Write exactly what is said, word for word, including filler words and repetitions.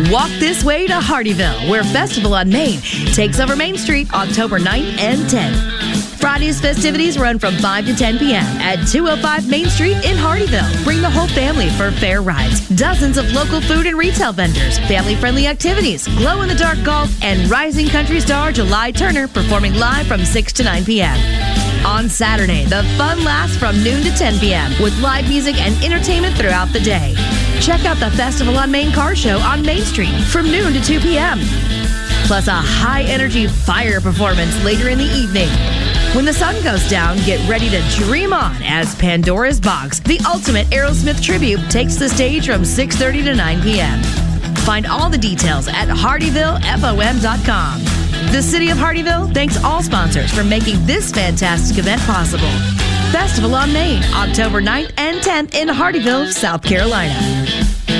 Walk this way to Hardeeville, where Festival on Main takes over Main Street October ninth and tenth. Friday's festivities run from five to ten p.m. at two oh five Main Street in Hardeeville. Bring the whole family for fair rides, dozens of local food and retail vendors, family-friendly activities, glow-in-the-dark golf, and rising country star July Turner performing live from six to nine p.m. On Saturday, the fun lasts from noon to ten p.m. with live music and entertainment throughout the day. Check out the Festival on Main car show on Main Street from noon to two p.m. Plus a high-energy fire performance later in the evening. When the sun goes down, get ready to dream on as Pandora's Box, the ultimate Aerosmith tribute, takes the stage from six thirty to nine p.m. Find all the details at hardeeville f o m dot com. The City of Hardeeville thanks all sponsors for making this fantastic event possible. Festival on Main, October ninth and tenth in Hardeeville, South Carolina.